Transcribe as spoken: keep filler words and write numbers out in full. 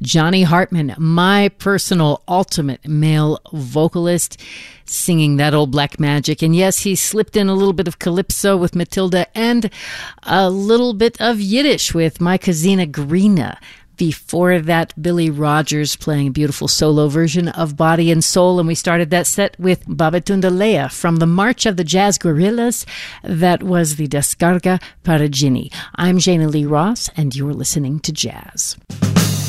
Johnny Hartman, my personal ultimate male vocalist, singing that old black magic. And yes, he slipped in a little bit of calypso with Matilda and a little bit of Yiddish with My Kazina Greena. Before that, Billy Rogers playing a beautiful solo version of Body and Soul. And we started that set with Babatunda Leia from the March of the Jazz Gorillas. That was the Descarga Paragini. I'm Jana Lee Ross, and you're listening to Jazz.